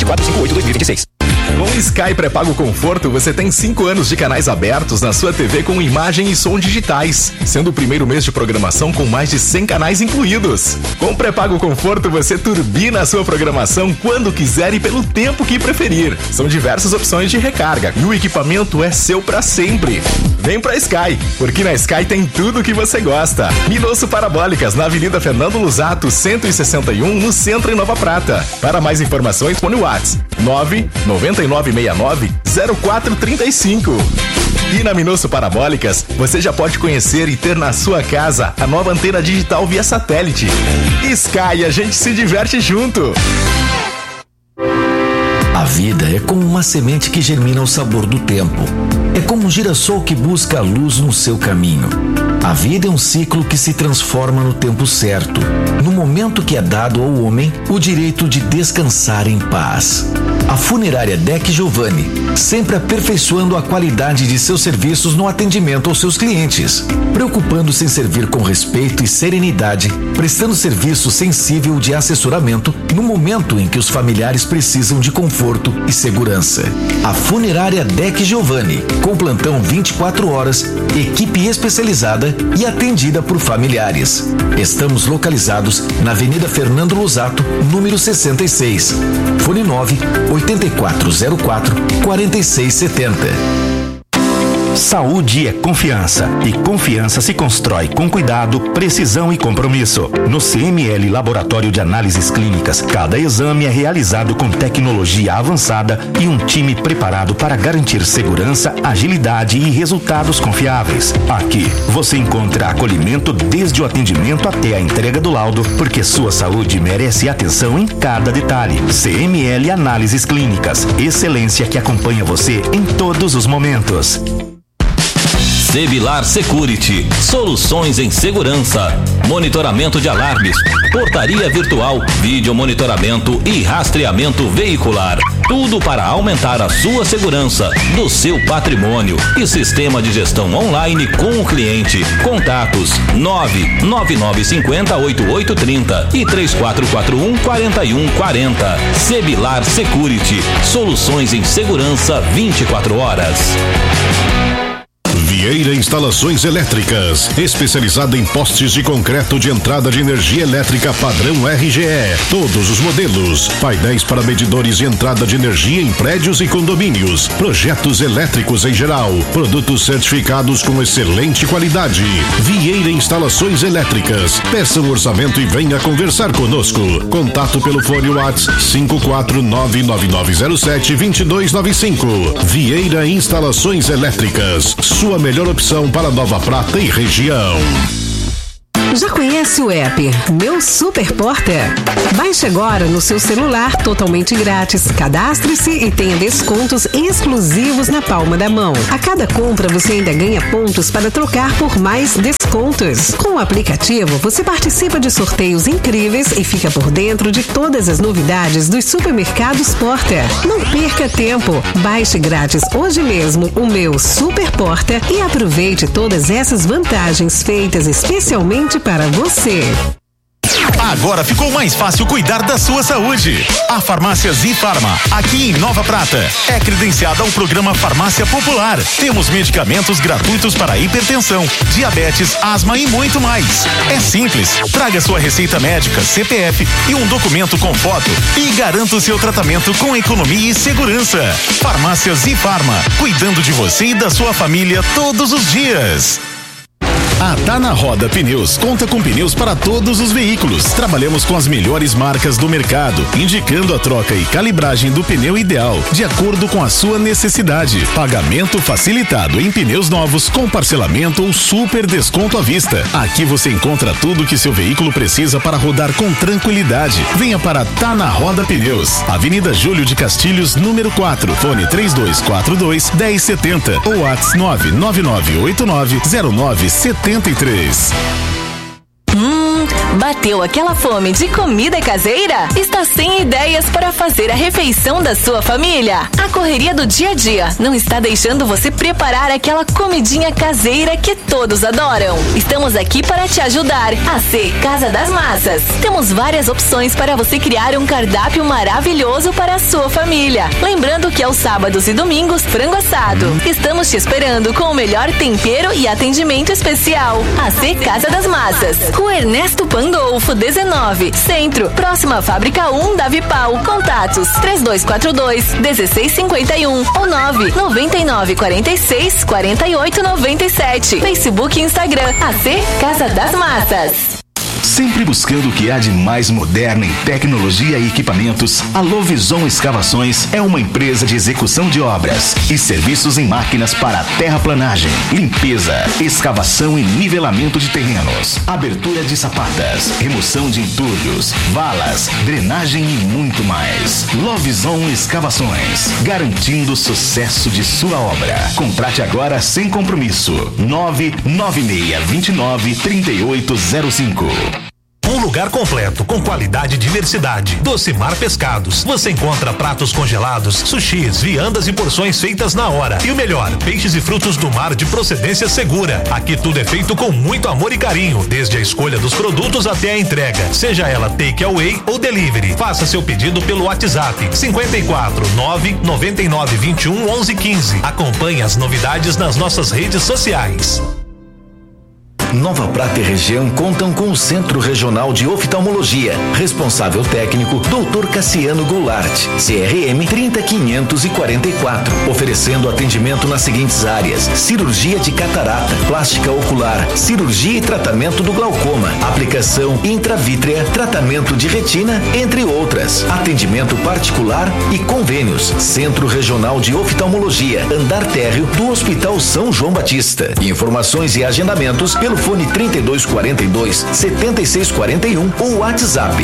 458-2026. Com o Sky Pré-Pago Conforto, você tem 5 anos de canais abertos na sua TV com imagem e som digitais, sendo o primeiro mês de programação com mais de 100 canais incluídos. Com o Pré-Pago Conforto, você turbina a sua programação quando quiser e pelo tempo que preferir. São diversas opções de recarga e o equipamento é seu pra sempre. Vem pra Sky, porque na Sky tem tudo o que você gosta. Minosso Parabólicas, na Avenida Fernando Lusato, 161, no centro em Nova Prata. Para mais informações, põe o WhatsApp 99969-0435. E na Minosso Parabólicas, você já pode conhecer e ter na sua casa a nova antena digital via satélite. Sky, a gente se diverte junto. A vida é como uma semente que germina ao sabor do tempo. É como um girassol que busca a luz no seu caminho. A vida é um ciclo que se transforma no tempo certo, no momento que é dado ao homem o direito de descansar em paz. A Funerária Deck Giovanni, sempre aperfeiçoando a qualidade de seus serviços no atendimento aos seus clientes, preocupando-se em servir com respeito e serenidade, prestando serviço sensível de assessoramento no momento em que os familiares precisam de conforto e segurança. A Funerária Deck Giovanni, com plantão 24 horas, equipe especializada e atendida por familiares. Estamos localizados na Avenida Fernando Lusato, número 66. Fone 9-8404-4670. Saúde é confiança e confiança se constrói com cuidado, precisão e compromisso. No CML Laboratório de Análises Clínicas, cada exame é realizado com tecnologia avançada e um time preparado para garantir segurança, agilidade e resultados confiáveis. Aqui você encontra acolhimento desde o atendimento até a entrega do laudo, porque sua saúde merece atenção em cada detalhe. CML Análises Clínicas, excelência que acompanha você em todos os momentos. Sebilar Security, soluções em segurança, monitoramento de alarmes, portaria virtual, vídeo monitoramento e rastreamento veicular. Tudo para aumentar a sua segurança, do seu patrimônio e sistema de gestão online com o cliente. Contatos 99950-8830 e 3441-4140. Sebilar Security, soluções em segurança 24 horas. Vieira Instalações Elétricas, especializada em postes de concreto de entrada de energia elétrica padrão RGE. Todos os modelos, painéis para medidores de entrada de energia em prédios e condomínios, projetos elétricos em geral, produtos certificados com excelente qualidade. Vieira Instalações Elétricas. Peça um orçamento e venha conversar conosco. Contato pelo fone WhatsApp 5499907-2295. Vieira Instalações Elétricas. Sua melhor opção para Nova Prata e região. Já conhece o app Meu Super Porter? Baixe agora no seu celular totalmente grátis. Cadastre-se e tenha descontos exclusivos na palma da mão. A cada compra você ainda ganha pontos para trocar por mais descontos. Com o aplicativo você participa de sorteios incríveis e fica por dentro de todas as novidades dos supermercados Porter. Não perca tempo. Baixe grátis hoje mesmo o Meu Super Porter e aproveite todas essas vantagens feitas especialmente para você. Agora ficou mais fácil cuidar da sua saúde. A Farmácia Zifarma, aqui em Nova Prata, é credenciada ao programa Farmácia Popular. Temos medicamentos gratuitos para hipertensão, diabetes, asma e muito mais. É simples. Traga sua receita médica, CPF e um documento com foto e garanta o seu tratamento com economia e segurança. Farmácia Zifarma, cuidando de você e da sua família todos os dias. A Tá na Roda Pneus conta com pneus para todos os veículos. Trabalhamos com as melhores marcas do mercado, indicando a troca e calibragem do pneu ideal, de acordo com a sua necessidade. Pagamento facilitado em pneus novos, com parcelamento ou super desconto à vista. Aqui você encontra tudo que seu veículo precisa para rodar com tranquilidade. Venha para Tá na Roda Pneus, Avenida Júlio de Castilhos, número 4, fone 3242-1070 ou WhatsApp 999890973. Bateu aquela fome de comida caseira? Está sem ideias para fazer a refeição da sua família? A correria do dia a dia não está deixando você preparar aquela comidinha caseira que todos adoram? Estamos aqui para te ajudar. AC Casa das Massas. Temos várias opções para você criar um cardápio maravilhoso para a sua família. Lembrando que aos sábados e domingos, frango assado. Estamos te esperando com o melhor tempero e atendimento especial. AC Casa das Massas. Rua Ernesto Pandolfo, 19, Centro, próxima à Fábrica 1 da Vipal. Contatos 3242-1651 ou 99946-4897. Facebook e Instagram AC Casa das Massas. Sempre buscando o que há de mais moderno em tecnologia e equipamentos, a Lovison Escavações é uma empresa de execução de obras e serviços em máquinas para terraplanagem, limpeza, escavação e nivelamento de terrenos, abertura de sapatas, remoção de entulhos, valas, drenagem e muito mais. Lovison Escavações, garantindo o sucesso de sua obra. Contrate agora sem compromisso. 996293805. Um lugar completo, com qualidade e diversidade. Docimar Pescados. Você encontra pratos congelados, sushis, viandas e porções feitas na hora. E o melhor, peixes e frutos do mar de procedência segura. Aqui tudo é feito com muito amor e carinho, desde a escolha dos produtos até a entrega, seja ela take away ou delivery. Faça seu pedido pelo WhatsApp 54 999 21 11 15. Acompanhe as novidades nas nossas redes sociais. Nova Prata e região contam com o Centro Regional de Oftalmologia. Responsável técnico, Dr. Cassiano Goulart, CRM 30544. Oferecendo atendimento nas seguintes áreas: cirurgia de catarata, plástica ocular, cirurgia e tratamento do glaucoma, aplicação intravítrea, tratamento de retina, entre outras. Atendimento particular e convênios. Centro Regional de Oftalmologia, andar térreo do Hospital São João Batista. Informações e agendamentos pelo fone 3242-7641 ou WhatsApp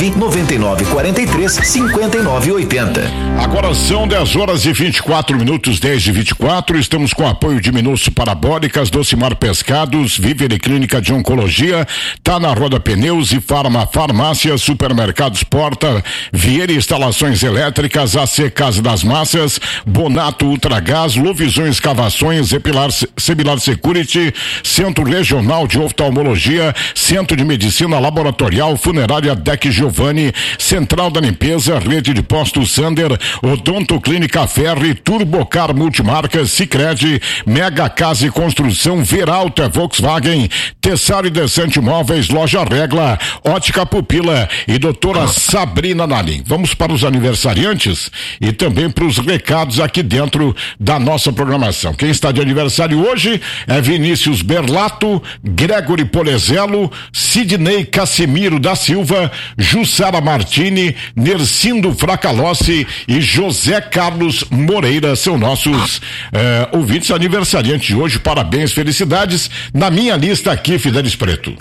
99943-5980. Agora são 10h24, 10h24. Estamos com apoio de Minuto Parabólicas, Docimar Pescados, Vivere Clínica de Oncologia, Tá na Roda Pneus e Farmácia, Supermercados Porta, Vieira Instalações Elétricas, AC Casa das Massas, Bonato Ultragás, Lovison Escavações, Sebilar Security, Centro Regional de Oftalmologia, Centro de Medicina Laboratorial, Funerária Deck Giovanni, Central da Limpeza, Rede de Postos Sander, Odonto Clínica Ferri, Turbocar Multimarcas, Sicredi, Mega Casa e Construção, Veralta Volkswagen, Tessari Descente Móveis, Loja Regla, Ótica Pupila e doutora Sabrina Nalim. Vamos para os aniversariantes e também para os recados aqui dentro da nossa programação. Quem está de aniversário hoje é Vinícius Berlato, Gregory Polezelo, Sidney Cassimiro da Silva, Jussara Martini, Nercindo Fracalossi e José Carlos Moreira são nossos ouvintes aniversariantes de hoje. Parabéns, felicidades. Na minha lista aqui, Fidelis Preto.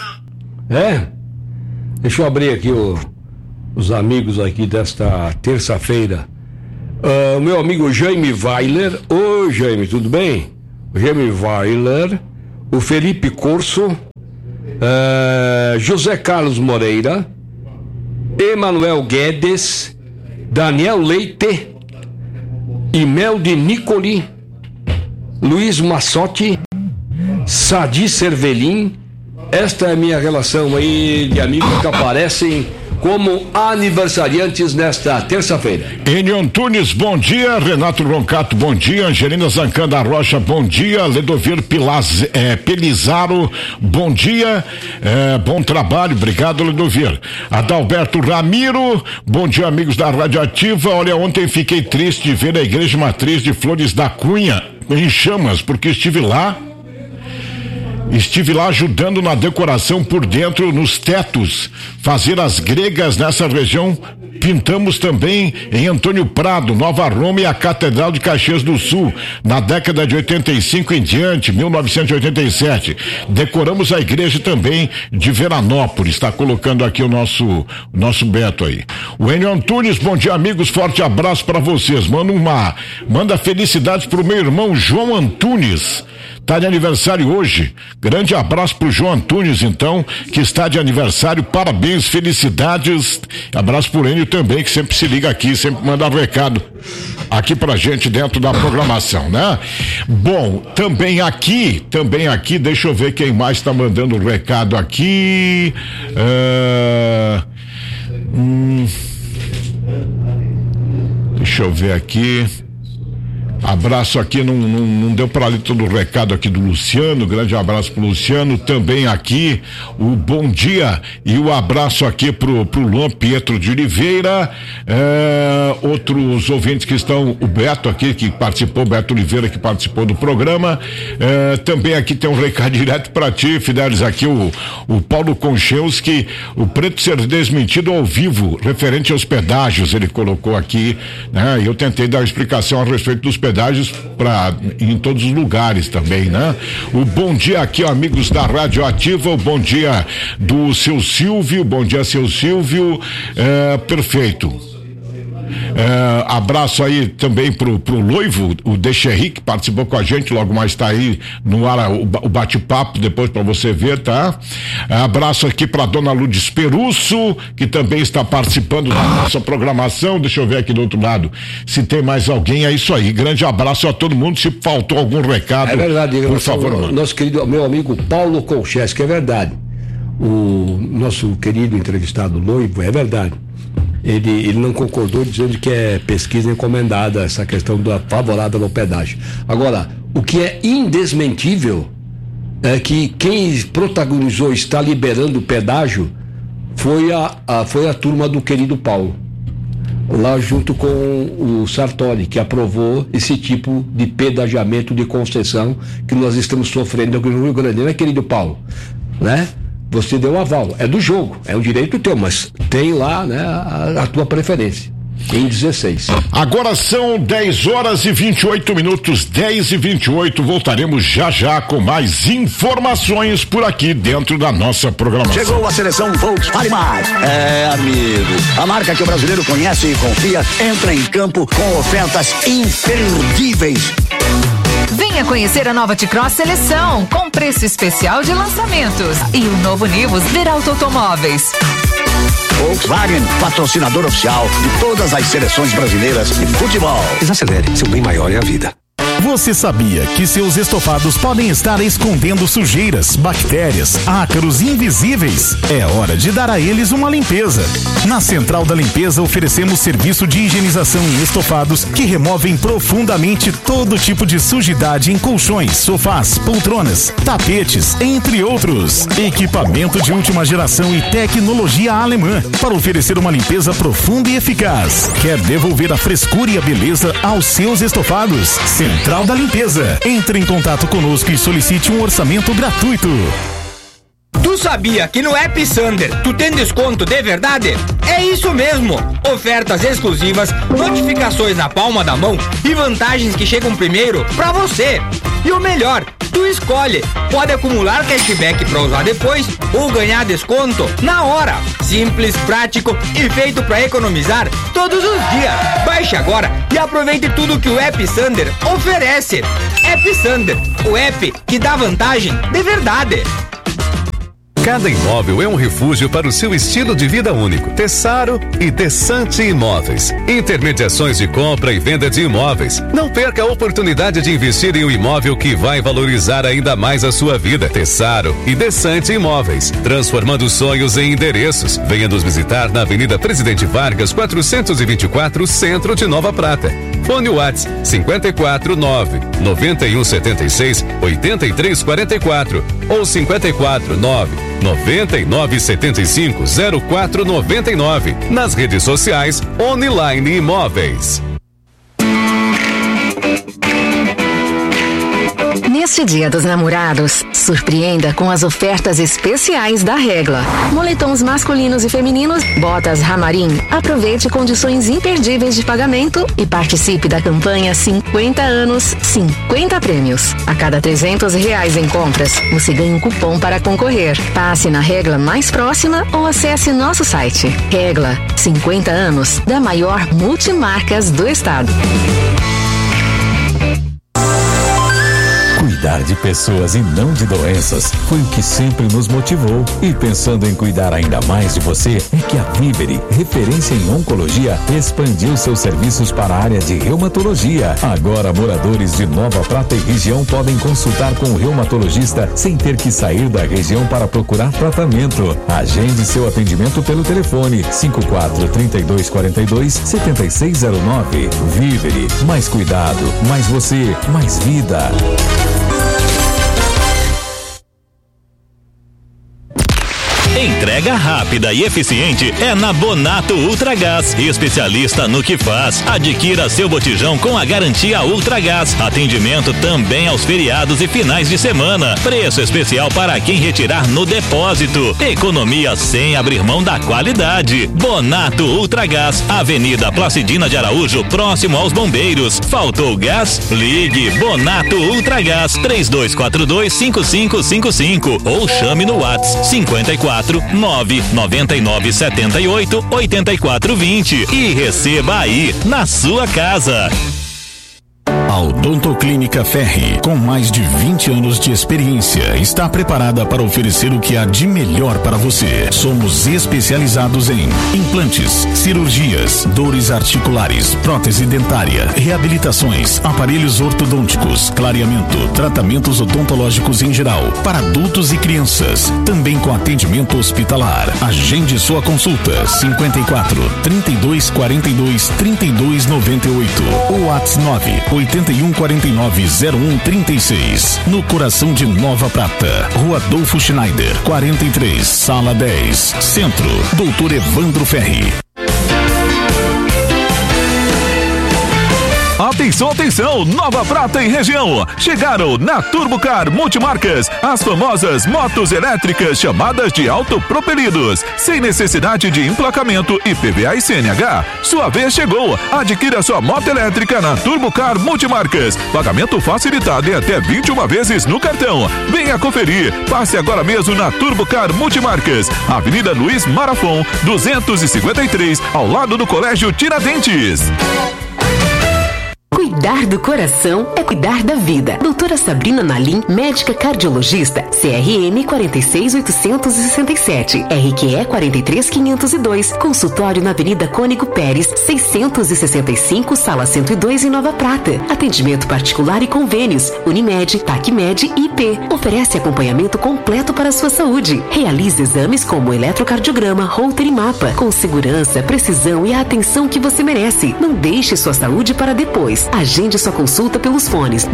Deixa eu abrir aqui os amigos aqui desta terça-feira. O meu amigo Jaime Weiler. Oi, Jaime, tudo bem? Jaime Weiler, o Felipe Corso, José Carlos Moreira, Emanuel Guedes, Daniel Leite, Imeldi Nicoli, Luiz Massotti, Sadi Cervelin. Esta é a minha relação aí de amigos que aparecem como aniversariantes nesta terça-feira. Enio Antunes, bom dia. Renato Roncato, bom dia. Angelina Zancanda Rocha, bom dia. Ledovir Pelizaro, bom dia. Bom trabalho, obrigado, Ledovir. Adalberto Ramiro, bom dia, amigos da Radioativa. Olha, ontem fiquei triste de ver a Igreja Matriz de Flores da Cunha em chamas, porque estive lá ajudando na decoração por dentro, nos tetos, fazer as gregas nessa região. Pintamos também em Antônio Prado, Nova Roma e a Catedral de Caxias do Sul, na década de 85 em diante, 1987. Decoramos a igreja também de Veranópolis. Está colocando aqui o nosso Beto aí. O Enio Antunes, bom dia, amigos, forte abraço para vocês. Manda felicidades pro meu irmão João Antunes, tá de aniversário hoje. Grande abraço pro João Antunes, então, que está de aniversário. Parabéns, felicidades. Abraço pro Enio também, que sempre se liga aqui, sempre manda um recado aqui pra gente dentro da programação, né? Bom, também aqui, deixa eu ver quem mais tá mandando um recado aqui. Deixa eu ver aqui. Abraço aqui, não deu para ler todo o recado aqui do Luciano, grande abraço pro Luciano, também aqui o bom dia e o abraço aqui pro Luan Pietro de Oliveira, outros ouvintes que estão, o Beto aqui que participou, Beto Oliveira que participou do programa, também aqui tem um recado direto para ti, Fidelis, aqui o Paulo Konchewski, o preto ser desmentido ao vivo, referente aos pedágios, ele colocou aqui, né? E eu tentei dar uma explicação a respeito dos pedágios em todos os lugares também, né? O bom dia aqui, ó, amigos da Radioativa, o bom dia do seu Silvio, bom dia, seu Silvio, perfeito. Abraço aí também pro Loivo, o Decherri, que participou com a gente, logo mais tá aí no ar o bate-papo depois pra você ver, tá? Abraço aqui pra dona Lourdes Perusso, que também está participando da nossa programação. Deixa eu ver aqui do outro lado se tem mais alguém. É isso aí, grande abraço a todo mundo. Se faltou algum recado, é verdade, por favor. Nosso querido, meu amigo Paulo Konchewski, é verdade. O nosso querido entrevistado Loivo, é verdade. Ele não concordou, dizendo que é pesquisa encomendada essa questão da favorável ao pedágio. Agora, o que é indesmentível é que quem protagonizou, está liberando o pedágio, foi a turma do querido Paulo, lá junto com o Sartori, que aprovou esse tipo de pedagiamento de concessão que nós estamos sofrendo aqui no Rio Grande, né, querido Paulo? Né? Você deu aval, é do jogo, é um direito teu, mas tem lá, né, a tua preferência. Em 16. Agora são 10h28, 10h28. Voltaremos já com mais informações por aqui dentro da nossa programação. Chegou a seleção Volkswagen. Amigo, a marca que o brasileiro conhece e confia entra em campo com ofertas imperdíveis. Venha conhecer a nova T-Cross Seleção, com preço especial de lançamentos. E o novo Nivus Veralto Automóveis. Volkswagen, patrocinador oficial de todas as seleções brasileiras de futebol. Desacelere, seu bem maior é a vida. Você sabia que seus estofados podem estar escondendo sujeiras, bactérias, ácaros invisíveis? É hora de dar a eles uma limpeza. Na Central da Limpeza oferecemos serviço de higienização em estofados que removem profundamente todo tipo de sujidade em colchões, sofás, poltronas, tapetes, entre outros. Equipamento de última geração e tecnologia alemã para oferecer uma limpeza profunda e eficaz. Quer devolver a frescura e a beleza aos seus estofados? Central da Limpeza. Entre em contato conosco e solicite um orçamento gratuito. Tu sabia que no App Sander tu tem desconto de verdade? É isso mesmo! Ofertas exclusivas, notificações na palma da mão e vantagens que chegam primeiro pra você. E o melhor, tu escolhe. Pode acumular cashback pra usar depois ou ganhar desconto na hora. Simples, prático e feito pra economizar todos os dias. Baixe agora e aproveite tudo que o App Sander oferece. App Sander, o app que dá vantagem de verdade. Cada imóvel é um refúgio para o seu estilo de vida único. Tessaro e Tessante Imóveis. Intermediações de compra e venda de imóveis. Não perca a oportunidade de investir em um imóvel que vai valorizar ainda mais a sua vida. Tessaro e Tessante Imóveis. Transformando sonhos em endereços. Venha nos visitar na Avenida Presidente Vargas, 424, Centro de Nova Prata. Fone WhatsApp 549-9176-8344 ou 549-9975-0499. Nas redes sociais, Online Imóveis. Neste Dia dos Namorados, surpreenda com as ofertas especiais da Regla. Moletons masculinos e femininos, botas Ramarim. Aproveite condições imperdíveis de pagamento e participe da campanha 50 anos, 50 prêmios. A cada R$300 em compras, você ganha um cupom para concorrer. Passe na Regla mais próxima ou acesse nosso site. Regla, 50 anos da maior multimarcas do estado. Cuidar de pessoas e não de doenças foi o que sempre nos motivou. E pensando em cuidar ainda mais de você, é que a Vivere, referência em oncologia, expandiu seus serviços para a área de reumatologia. Agora, moradores de Nova Prata e região podem consultar com o reumatologista sem ter que sair da região para procurar tratamento. Agende seu atendimento pelo telefone 54-3242-7609. Vivere, mais cuidado, mais você, mais vida. Entrega rápida e eficiente é na Bonato Ultragás, especialista no que faz. Adquira seu botijão com a garantia Ultragás. Atendimento também aos feriados e finais de semana. Preço especial para quem retirar no depósito. Economia sem abrir mão da qualidade. Bonato Ultragás, Avenida Placidina de Araújo, próximo aos Bombeiros. Faltou gás? Ligue Bonato Ultragás 3242-5555 ou chame no WhatsApp 54 999 78 84 20 e receba aí na sua casa. A Odontoclínica Ferri, com mais de 20 anos de experiência, está preparada para oferecer o que há de melhor para você. Somos especializados em implantes, cirurgias, dores articulares, prótese dentária, reabilitações, aparelhos ortodônticos, clareamento, tratamentos odontológicos em geral, para adultos e crianças, também com atendimento hospitalar. Agende sua consulta 54 32 42 32 98 ou WhatsApp 9 8149 0136, no coração de Nova Prata, Rua Adolfo Schneider, 43, Sala 10, Centro, Dr. Evandro Ferri. Atenção, atenção, Nova Prata e região. Chegaram na Turbocar Multimarcas as famosas motos elétricas chamadas de autopropelidos, sem necessidade de emplacamento IPVA e CNH. Sua vez chegou. Adquira sua moto elétrica na Turbocar Multimarcas. Pagamento facilitado em até 21 vezes no cartão. Venha conferir. Passe agora mesmo na Turbocar Multimarcas, Avenida Luiz Marafon, 253, ao lado do Colégio Tiradentes. Cuidar do coração é cuidar da vida. Doutora Sabrina Nalim, médica cardiologista, CRM 46867, RQE 43502, consultório na Avenida Cônego Pérez, 665, Sala 102 em Nova Prata. Atendimento particular e convênios, Unimed, TACMED e IP. Oferece acompanhamento completo para a sua saúde. Realiza exames como eletrocardiograma, Holter e mapa, com segurança, precisão e a atenção que você merece. Não deixe sua saúde para depois. Agende sua consulta pelos fones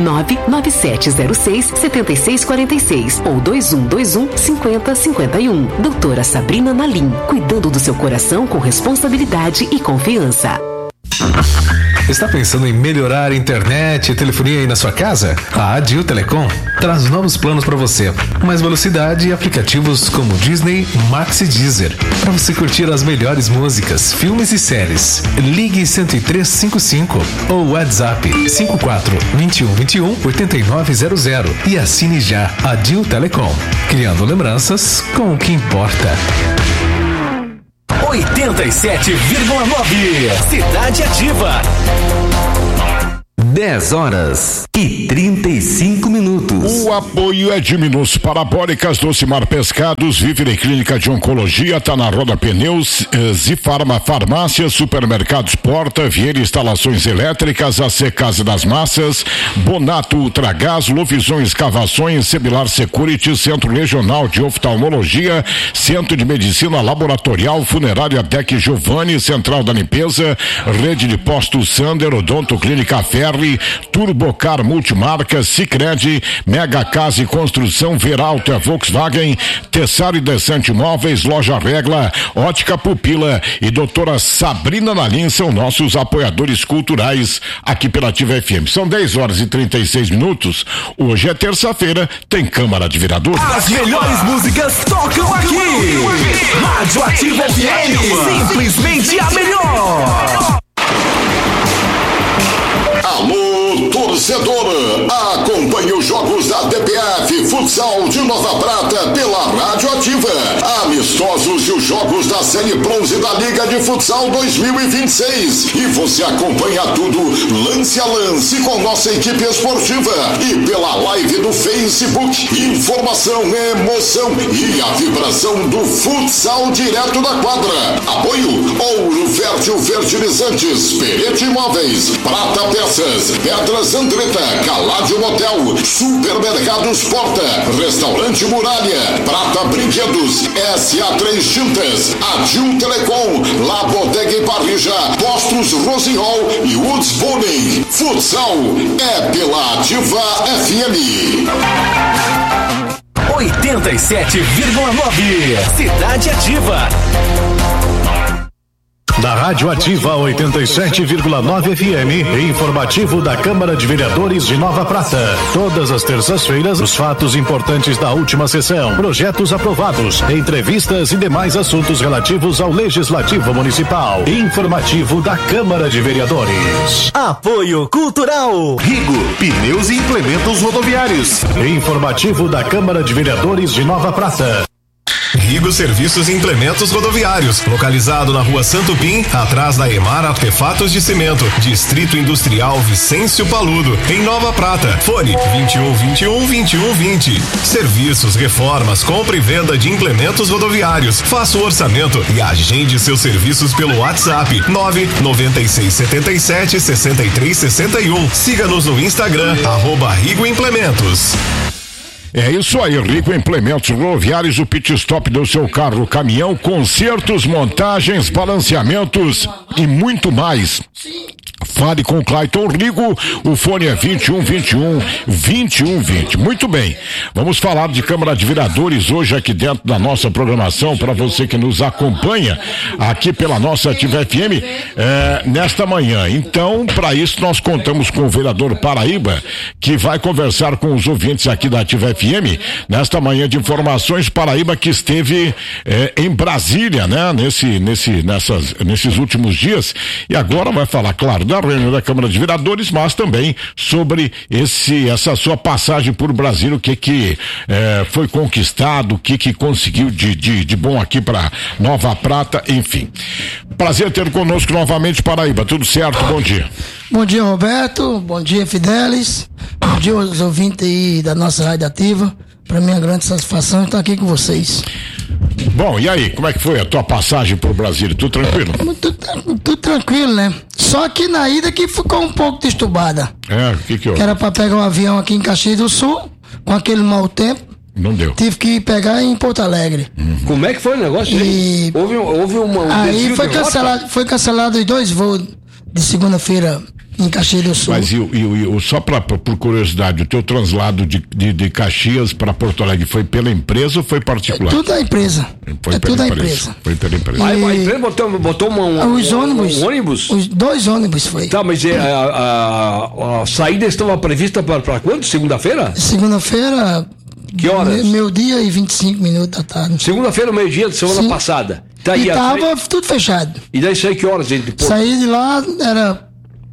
99706-7646 ou 2121-5051. Doutora Sabrina Nalim, cuidando do seu coração com responsabilidade e confiança. Está pensando em melhorar a internet e telefonia aí na sua casa? A Adil Telecom traz novos planos para você. Mais velocidade e aplicativos como Disney, Max e Deezer, para você curtir as melhores músicas, filmes e séries. Ligue 10355 ou WhatsApp 54 21 21 8900 e assine já Adil Telecom, criando lembranças com o que importa. 87,9 Cidade Ativa. 10h35. O apoio é de Minus Parabólicas, Docimar Pescados, Vivere Clínica de Oncologia, tá na Roda Pneus, Zifarma Farmácia, Supermercados Porta, Vieira Instalações Elétricas, AC Casa das Massas, Bonato Ultragás, Lovisão Escavações, Semilar Security, Centro Regional de Oftalmologia, Centro de Medicina Laboratorial, Funerária Deck Giovanni, Central da Limpeza, Rede de Postos Sander, Odonto Clínica Ferri, Turbocar Multimarcas, Sicredi, Mega Casa e Construção, Veralta, Volkswagen, Tessaro e Descente Imóveis, Loja Regla, Ótica Pupila e doutora Sabrina Nalim são nossos apoiadores culturais aqui pela Ativa FM. São 10h36. Hoje é terça-feira, tem Câmara de Vereadores. As melhores músicas tocam aqui. Rádio Ativa FM, simplesmente a melhor. Alô, torcedor, acompanhe os jogos da DPF Futsal de Nova Prata pela Rádio Ativa. Amistosos e os jogos da Série Bronze da Liga de Futsal 2026. E você acompanha tudo lance a lance com nossa equipe esportiva e pela live do Facebook. Informação, emoção e a vibração do futsal direto da quadra. Apoio Ouro Fértil Fertilizantes, Perete Imóveis, Prata Peças, Pedras Andretta, Caládio Motel, Supermercados Porta, Restaurante Muralha, Prata Brinquedos, SA3 Tintas, Adil Telecom, La Bodega e Parrija, Postos Rosenhol e Woods Bowling. Futsal é pela Ativa FM. 87,9 Cidade Ativa. Da Rádio Ativa 87,9 FM, informativo da Câmara de Vereadores de Nova Prata. Todas as terças-feiras, os fatos importantes da última sessão, projetos aprovados, entrevistas e demais assuntos relativos ao Legislativo Municipal. Informativo da Câmara de Vereadores. Apoio Cultural. Rigo, pneus e implementos rodoviários. Informativo da Câmara de Vereadores de Nova Prata. Rigo Serviços e Implementos Rodoviários, localizado na Rua Santo Pim, atrás da Emar Artefatos de Cimento, Distrito Industrial Vicêncio Paludo, em Nova Prata. Fone 2121-2120. Serviços, reformas, compra e venda de implementos rodoviários. Faça o orçamento e agende seus serviços pelo WhatsApp 99677-6361. Siga-nos no Instagram, @Rigo Implementos. É isso aí, Rigo Implementos Rodoviários, o pit stop do seu carro, caminhão, consertos, montagens, balanceamentos e muito mais. Fale com Clayton Rigo, o fone é 2121-2120. Muito bem, vamos falar de Câmara de Vereadores hoje aqui dentro da nossa programação, para você que nos acompanha aqui pela nossa Ativa FM nesta manhã. Então, para isso nós contamos com o vereador Paraíba, que vai conversar com os ouvintes aqui da Ativa FM nesta manhã de informações. Paraíba que esteve em Brasília, né? Nesses últimos dias, e agora vai falar, claro, da reunião da Câmara de Vereadores, mas também sobre essa sua passagem por Brasília, o que foi conquistado, o que conseguiu de bom aqui para Nova Prata, enfim. Prazer ter conosco novamente, Paraíba, tudo certo? Bom dia. Bom dia, Roberto, bom dia, Fidelis, bom dia aos ouvintes aí da nossa Rádio Ativa. Para mim é uma grande satisfação estar aqui com vocês. Bom, e aí, como é que foi a tua passagem por Brasília? Tudo tranquilo? Tudo tranquilo, né? Só que na ida que ficou um pouco disturbada. O que houve? Que era para pegar um avião aqui em Caxias do Sul, com aquele mau tempo. Não deu. Tive que pegar em Porto Alegre. Como é que foi o negócio? E... Houve uma aí foi cancelado os 2 voos de segunda-feira em Caxias do Sul. Mas só por curiosidade, o teu translado de Caxias para Porto Alegre foi pela empresa ou foi particular? Tudo a empresa. Foi pela empresa. Foi pela empresa. Aí a empresa botou os ônibus. Os 2 ônibus foi. Tá, mas a saída estava prevista para quando? Segunda-feira? Segunda-feira. Que horas? Meio-dia e 25 minutos da tarde. Segunda-feira, meio-dia da semana passada. Tá, e tava tudo fechado. E daí saiu que horas, gente? Saí de lá, era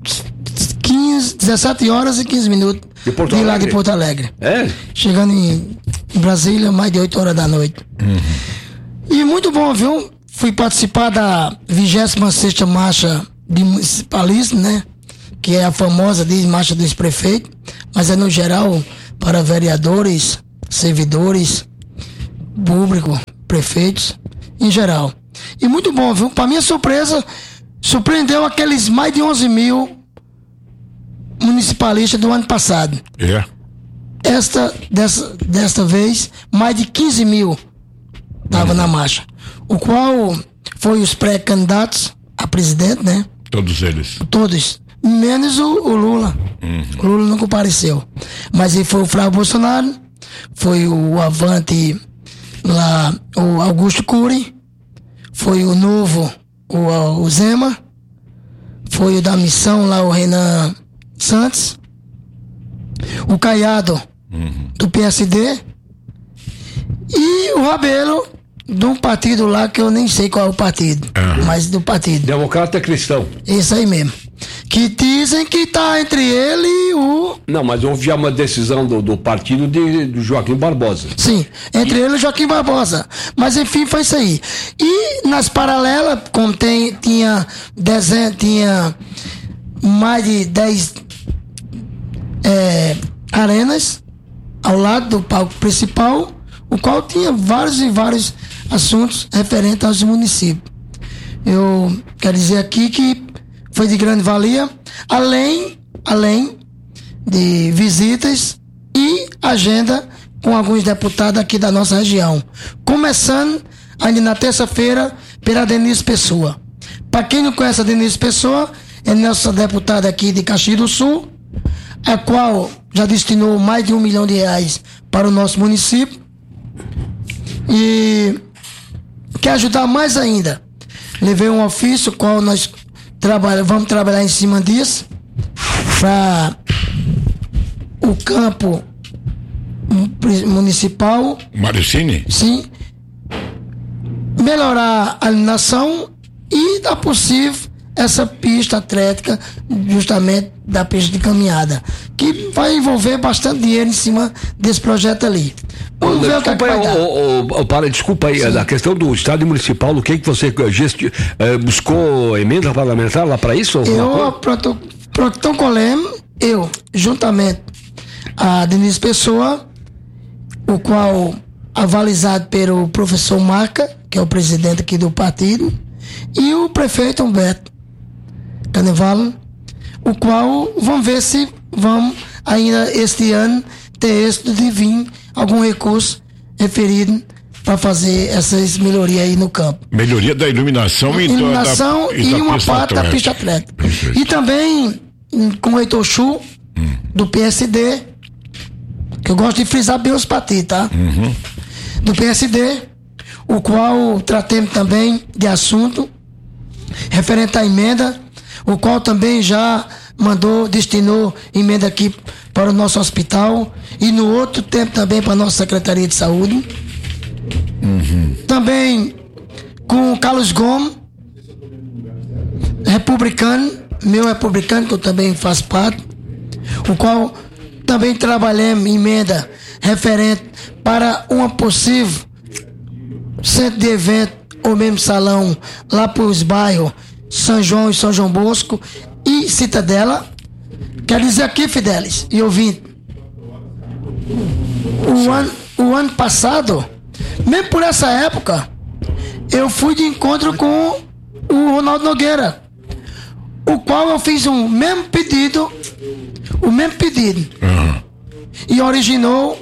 17 horas e 15 minutos de lá de Porto Alegre. É? Chegando em Brasília, mais de 8 horas da noite. E muito bom, viu? Fui participar da 26ª Marcha de Municipalismo, né? Que é a famosa Marcha dos Prefeitos, mas é no geral para vereadores, servidores, público, prefeitos, em geral. E muito bom, viu? Para minha surpresa, surpreendeu aqueles mais de 11 mil municipalistas do ano passado. Desta vez, mais de 15 mil estavam na marcha. O qual foi os pré-candidatos a presidente, né? Todos eles. Todos. Menos o Lula. O Lula não compareceu. Mas ele foi o Flávio Bolsonaro, foi o Avante lá, o Augusto Cury, foi o Novo, o Zema, foi o da Missão lá, o Renan Santos, o Caiado do PSD e o Rabelo de um partido lá que eu nem sei qual é o partido, mas do partido Democrata Cristão. Isso aí mesmo, Que dizem que tá entre ele e o... Não, mas houve já uma decisão do partido do Joaquim Barbosa. Sim, entre ele e o Joaquim Barbosa. Mas enfim, foi isso aí. E nas paralelas, como tinha mais de 10 arenas ao lado do palco principal, o qual tinha vários e vários assuntos referentes aos municípios. Eu quero dizer aqui que foi de grande valia, além de visitas e agenda com alguns deputados aqui da nossa região. Começando ainda na terça-feira pela Denise Pessoa. Para quem não conhece a Denise Pessoa, é nossa deputada aqui de Caxias do Sul, a qual já destinou mais de R$1 milhão para o nosso município e quer ajudar mais ainda. Levei um ofício, qual nós vamos trabalhar em cima disso, para o campo municipal. Maricine? Sim. Melhorar a iluminação e, dar possível, essa pista atlética, justamente da pista de caminhada, que vai envolver bastante dinheiro em cima desse projeto ali. Vamos ver o que vai dar. Desculpa aí, na questão do estádio municipal, o que você buscou emenda parlamentar lá para isso? Protocolemos, juntamente a Denise Pessoa, o qual avalizado pelo professor Marca, que é o presidente aqui do partido, e o prefeito Humberto Carnevalo, o qual vamos ver se vamos ainda este ano ter êxito de vir algum recurso referido para fazer essas melhorias aí no campo. Melhoria da iluminação e uma parte da pista atlética. E também com o Heitor Chu, do PSD, que eu gosto de frisar bem os partidos, tá? Do PSD, o qual tratemos também de assunto referente à emenda, o qual também já destinou emenda aqui para o nosso hospital e no outro tempo também para a nossa Secretaria de Saúde. Também com o Carlos Gomes, republicano, que eu também faço parte, o qual também trabalhamos emenda referente para uma possível centro de evento ou mesmo salão lá para os bairros São João e São João Bosco e Citadela. Quer dizer aqui, Fidelis e ouvinte, o ano passado, mesmo por essa época, eu fui de encontro com o Ronaldo Nogueira, o qual eu fiz o mesmo pedido e originou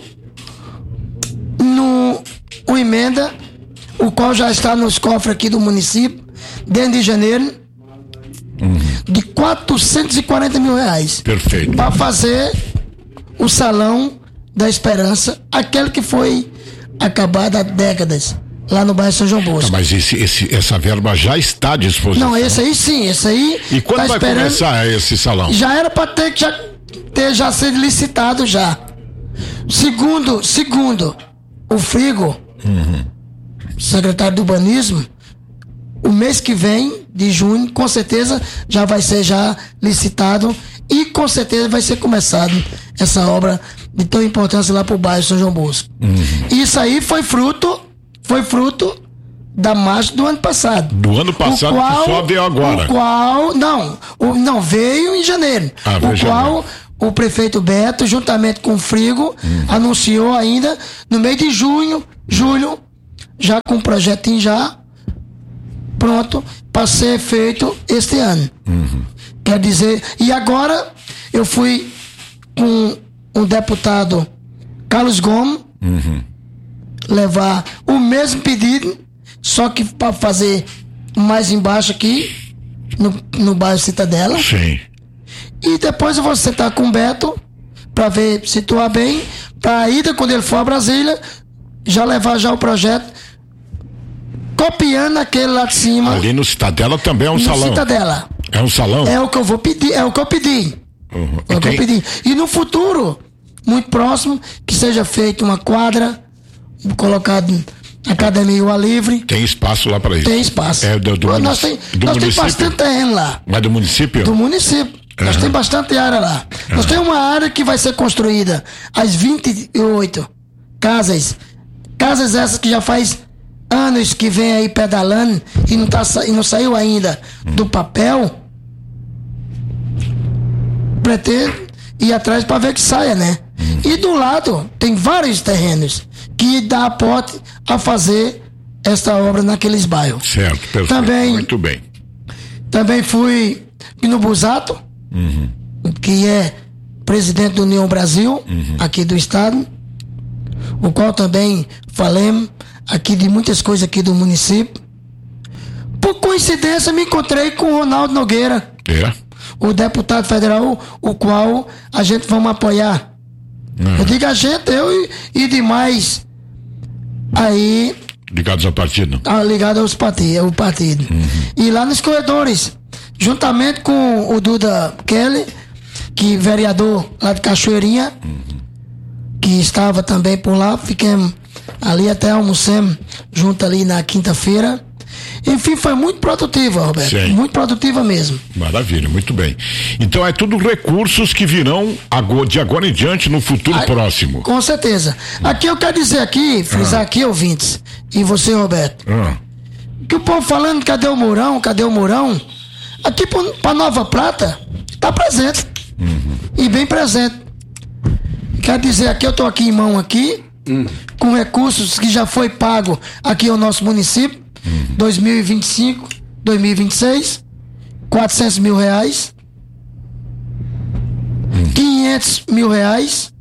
uma emenda, o qual já está nos cofres aqui do município, desde janeiro, de R$440 mil. Perfeito. Para fazer o Salão da Esperança, aquele que foi acabado há décadas, lá no bairro São João Bosco. Mas essa verba já está à disposição? Não, esse aí sim, esse aí. E quando vai começar esse salão? Já era para ter sido licitado já. Segundo o Frigo, secretário do Urbanismo, o mês que vem, de junho, com certeza já vai ser licitado e com certeza vai ser começado essa obra de tão importância lá para o bairro São João Bosco. Isso aí foi fruto da marcha do ano passado. Do ano passado, que só veio agora. Não, veio em janeiro. O prefeito Beto, juntamente com o Frigo, anunciou ainda no mês de julho, já com o projetinho pronto para ser feito este ano. Quer dizer, e agora eu fui com o deputado Carlos Gomes levar o mesmo pedido, só que para fazer mais embaixo aqui no bairro Citadela. Sim. E depois eu vou sentar com o Beto para ver, situar bem, para a ida, quando ele for a Brasília, já levar o projeto, copiando aquele lá de cima. Ali no Citadela também é um salão. Citadela. É um salão? É o que eu vou pedir, é o que eu pedi. É o que eu pedi. E no futuro, muito próximo, que seja feita uma quadra, colocado Academia ao ar livre. Tem espaço lá para isso? Tem espaço. É do nós temos bastante terreno lá. Mas do município? Do município. Nós temos bastante área lá. Nós temos uma área que vai ser construída, as 28 casas. Casas essas que já faz anos que vem aí pedalando e não saiu ainda do papel. Pretendo ir atrás para ver que saia, né? E do lado tem vários terrenos que dá aporte a fazer essa obra naqueles bairros. Certo, perfeito. Também, muito bem. Também fui no Busato, que é presidente da União Brasil, aqui do estado, o qual também falamos aqui de muitas coisas aqui do município. Por coincidência, me encontrei com o Ronaldo Nogueira, o deputado federal, o qual a gente vamos apoiar. Eu digo a gente, eu e demais aí ligados ao partido. Ligados ao partido. E lá nos corredores, juntamente com o Duda Kelly, que vereador lá de Cachoeirinha, que estava também por lá, ficamos ali até almoçamos junto ali na quinta-feira. Enfim, foi muito produtiva, Roberto. Sim. Muito produtiva mesmo. Maravilha, muito bem. Então é tudo recursos que virão de agora em diante no futuro próximo. Com certeza. Aqui eu quero dizer frisar aqui, ouvintes, e você, Roberto, que o povo falando, cadê o Mourão? Aqui pra Nova Prata, tá presente. E bem presente. Quero dizer aqui, eu tô aqui em mão aqui, com recursos que já foi pago aqui ao nosso município, 2025, 2026, 400 mil reais, 500 mil reais,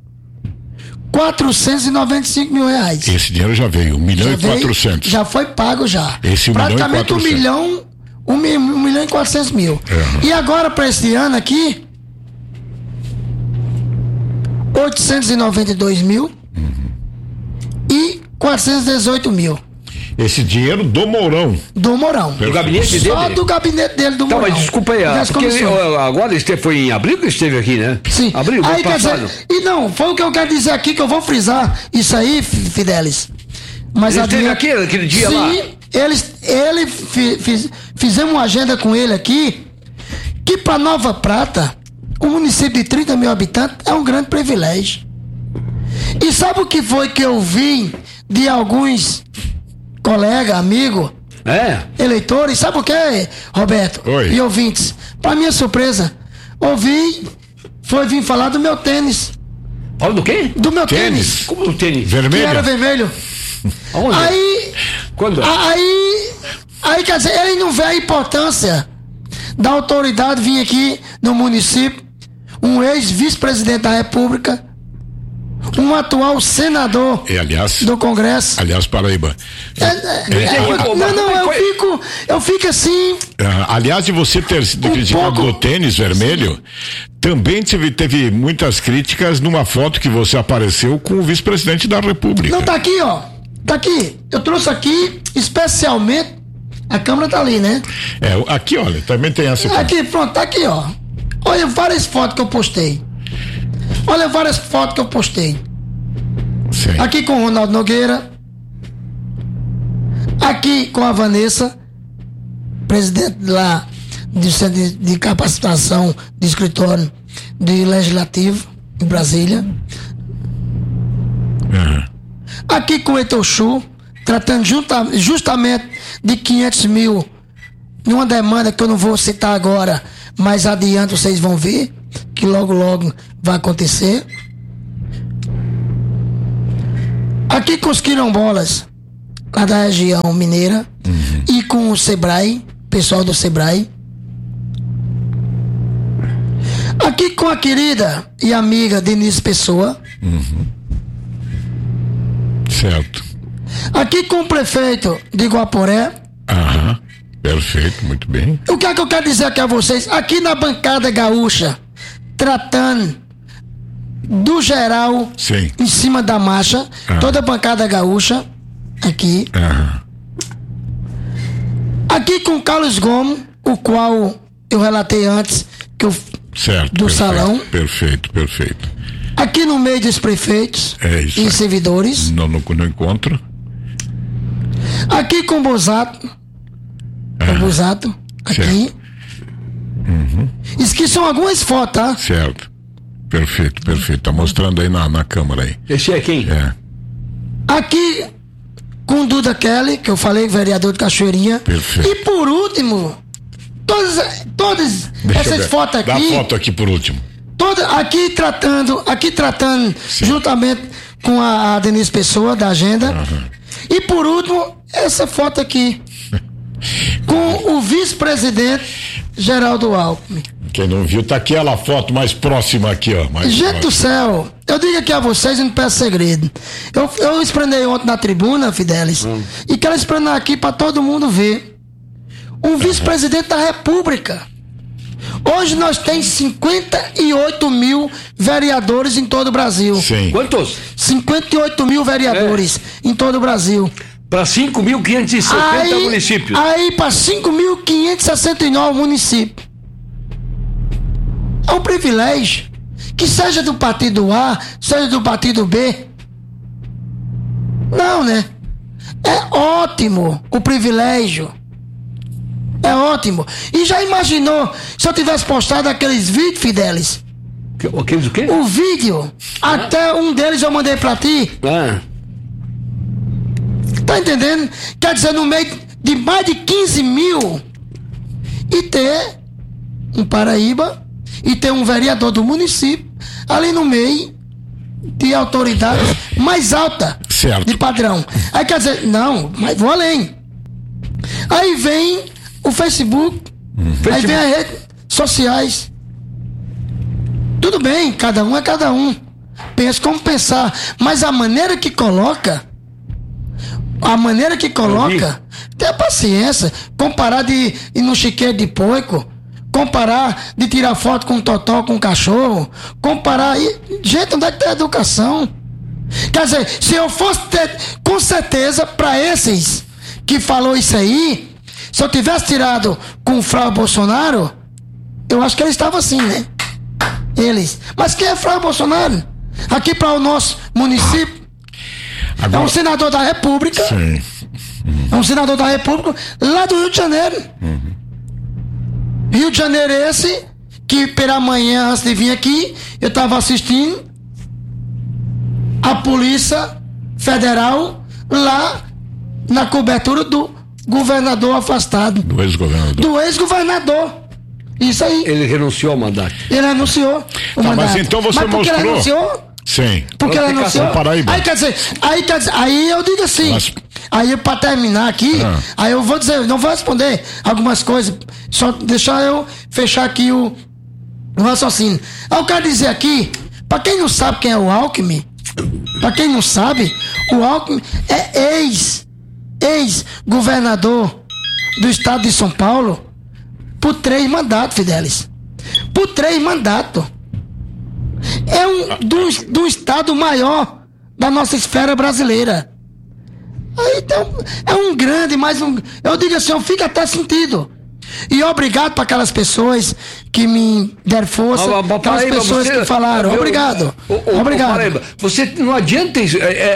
495 mil reais. Esse dinheiro já veio, 1 milhão e 400. Já foi pago já. Esse 1 praticamente milhão e 400. 1 milhão e 400 mil. E agora para este ano aqui, 892 mil e 418 mil. Esse dinheiro do Mourão. Do Mourão. Do gabinete dele? Só do gabinete dele, do Mourão. Mas desculpa aí, porque agora foi em abril que esteve aqui, né? Sim. Abril, aí, quer dizer, e não, foi o que eu quero dizer aqui, que eu vou frisar isso aí, Fidelis. Mas ele esteve aqui aquele dia lá? Sim, fizemos uma agenda com ele aqui, que para Nova Prata, um município de 30 mil habitantes, é um grande privilégio. E sabe o que foi que eu vi de alguns colegas, amigos, eleitores? Sabe o que, Roberto? Oi. E ouvintes? Para minha surpresa, foi vir falar do meu tênis. Olha do quê? Do meu tênis. Como do tênis? Vermelho? Que era vermelho. Aonde? Aí, quando? Aí, quer dizer, ele não vê a importância da autoridade vir aqui no município, um ex-vice-presidente da República, um atual senador do Congresso. Aliás, Paraíba. Eu fico assim. Aliás, de você ter sido criticado do tênis vermelho, também teve muitas críticas numa foto que você apareceu com o vice-presidente da República. Não, tá aqui, ó. Tá aqui. Eu trouxe aqui especialmente. A câmera tá ali, né? Aqui, olha, também tem essa aqui. Aqui, pronto, tá aqui, ó. Olha várias fotos que eu postei. Sim. Aqui com o Ronaldo Nogueira. Aqui com a Vanessa, presidente lá do Centro de Capacitação de Escritório de Legislativo em Brasília. Aqui com o Etochu, tratando justamente de 500 mil, numa demanda que eu não vou citar agora, mas adiante vocês vão ver, que logo vai acontecer. Aqui com os quilombolas, lá da região mineira, e com o Sebrae, pessoal do Sebrae. Aqui com a querida e amiga Denise Pessoa. Certo. Aqui com o prefeito de Guaporé. Perfeito, muito bem. O que é que eu quero dizer aqui a vocês? Aqui na bancada gaúcha, tratando do geral, sim, em cima da marcha, toda a bancada gaúcha, aqui. Aqui com o Carlos Gomes, o qual eu relatei antes, que eu, certo, do perfeito, salão. Perfeito. Aqui no meio dos prefeitos e servidores. No encontro. Aqui com o Bozato. Aqui. Isso que são algumas fotos, tá? Certo. Perfeito. Tá mostrando aí na câmera aí. Esse é quem? Aqui, com Duda Kelly, que eu falei, vereador de Cachoeirinha. Perfeito. E por último, todas essas fotos aqui. Dá a foto aqui por último. Aqui tratando juntamente com a Denise Pessoa, da agenda. E por último, essa foto aqui. Com o vice-presidente Geraldo Alckmin. Quem não viu, tá aqui ela, a foto mais próxima aqui, ó. Gente do céu, eu digo aqui a vocês e não peço segredo. Eu explanei ontem na tribuna, Fidelis, e quero explanar aqui para todo mundo ver. Um vice-presidente da República. Hoje nós temos 58 mil vereadores em todo o Brasil. Sim. Quantos? 58 mil vereadores em todo o Brasil. Para 5.570 municípios. Aí para 5.569 municípios. É um privilégio. Que seja do partido A, seja do partido B. Não, né? É ótimo o privilégio. É ótimo. E já imaginou se eu tivesse postado aqueles vídeos, Fidelis? Aqueles o quê? O vídeo. Até um deles eu mandei pra ti. Tá entendendo? Quer dizer, no meio de mais de 15 mil e ter um Paraíba e ter um vereador do município ali no meio de autoridade mais alta de padrão. Aí quer dizer, não, mas vou além. Aí vem o Facebook, aí vem as redes sociais. Tudo bem, cada um é cada um. Pensa como pensar, mas a maneira que coloca, tenha paciência. Comparar de ir no chiqueiro de porco, comparar de tirar foto com um totó, com um cachorro, comparar. Gente, onde é que tem educação? Quer dizer, se eu fosse ter, com certeza, para esses que falou isso aí, se eu tivesse tirado com o Flávio Bolsonaro, eu acho que eles estavam assim, né? Eles. Mas quem é Flávio Bolsonaro? Aqui para o nosso município. Agora, é um senador da República. Sim. É um senador da República lá do Rio de Janeiro. Rio de Janeiro esse, que pela manhã, antes de vir aqui, eu estava assistindo a Polícia Federal lá na cobertura do governador afastado. Do ex-governador. Isso aí. Ele renunciou ao mandato. Ele renunciou o mandato. Mas então você mostrou. Ele renunciou? Sim. Porque ele anunciou. Paraíba. Aí quer dizer, aí eu digo assim. Aí pra terminar aqui, aí eu vou dizer, não vou responder algumas coisas, só deixar eu fechar aqui o raciocínio. Aí eu quero dizer aqui, pra quem não sabe quem é o Alckmin, o Alckmin é ex-governador do estado de São Paulo por 3 mandatos, Fidelis. Por 3 mandatos. É do estado maior da nossa esfera brasileira. Aí então, é um grande, eu digo assim, eu fico até sentido. E obrigado para aquelas pessoas que me deram força, aquelas pessoas que falaram. Obrigado. Obrigado. Paraíba, você não adianta isso.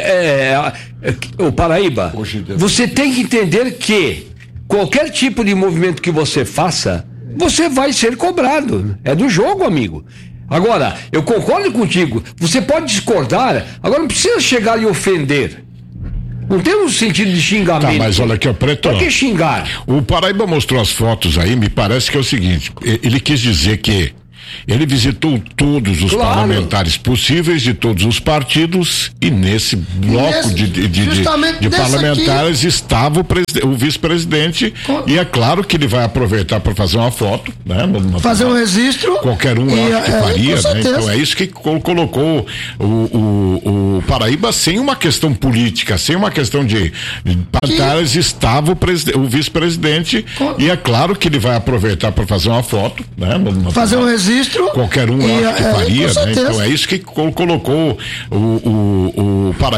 O Paraíba, você tem que entender que qualquer tipo de movimento que você faça, você vai ser cobrado. É do jogo, amigo. Agora, eu concordo contigo, você pode discordar, agora não precisa chegar e ofender. Não tem um sentido de xingamento. Tá, mas olha aqui, Preto. Por que xingar? O Paraíba mostrou as fotos aí, me parece que é o seguinte, ele quis dizer que ele visitou todos os parlamentares possíveis de todos os partidos e nesse bloco de parlamentares aqui estava o vice-presidente e é claro que ele vai aproveitar para fazer uma foto, né? Fazer um registro. Qualquer um acho que faria, né? Então é isso que colocou o Paraíba sem uma questão política, sem uma questão de parlamentares, estava o vice-presidente e é claro que ele vai aproveitar para fazer uma foto, né? Fazer um registro. Qualquer um acho que faria, né? Então é isso que colocou o Paraíba